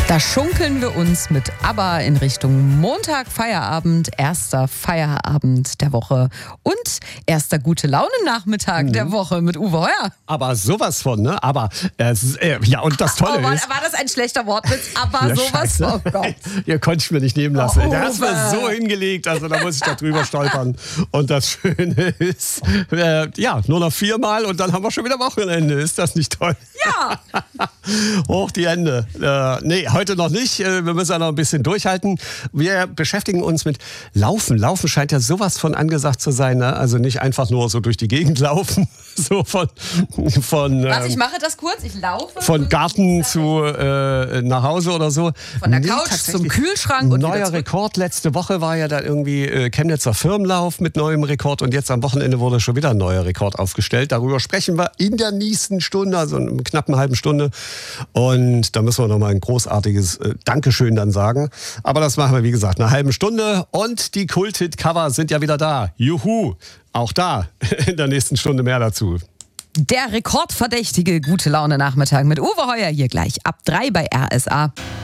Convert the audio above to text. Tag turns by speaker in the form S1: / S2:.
S1: Da schunkeln wir uns mit ABBA in Richtung Montag, Feierabend, erster Feierabend der Woche und erster Gute-Laune-Nachmittag der Woche mit Uwe Heuer.
S2: Aber sowas von, ne? Aber, ja, und das Tolle ist...
S1: War das ein schlechter Wortwitz? Aber
S2: Ja,
S1: sowas von... Oh Gott.
S2: Ihr konntet es mir nicht nehmen lassen.
S1: Oh,
S2: Der hat mir
S1: Uwe.
S2: so hingelegt, also da muss ich da drüber stolpern. Und das Schöne ist, nur noch 4-mal und dann haben wir schon wieder Wochenende. Ist das nicht toll?
S1: Ja.
S2: Hoch die Hände. Nee, heute noch nicht. Wir müssen ja noch ein bisschen durchhalten. Wir beschäftigen uns mit Laufen. Laufen scheint ja sowas von angesagt zu sein. Ne? Also nicht einfach nur so durch die Gegend laufen. So von
S1: Warte, ich mache das kurz. Ich laufe.
S2: von Garten zu nach Hause oder so.
S1: Von der Couch zum Kühlschrank und wieder
S2: neuer
S1: zurück.
S2: Rekord. Letzte Woche war ja da irgendwie Chemnitzer Firmenlauf mit neuem Rekord und jetzt am Wochenende wurde schon wieder ein neuer Rekord aufgestellt. Darüber sprechen wir in der nächsten Stunde, also in einer knappen halben Stunde. Und da müssen wir nochmal ein großartiges Dankeschön dann sagen. Aber das machen wir, wie gesagt, eine halbe Stunde und die Kult-Hit-Cover sind ja wieder da. Juhu! Auch da in der nächsten Stunde mehr dazu.
S1: Der rekordverdächtige Gute-Laune-Nachmittag mit Uwe Heuer hier gleich ab 3 bei RSA.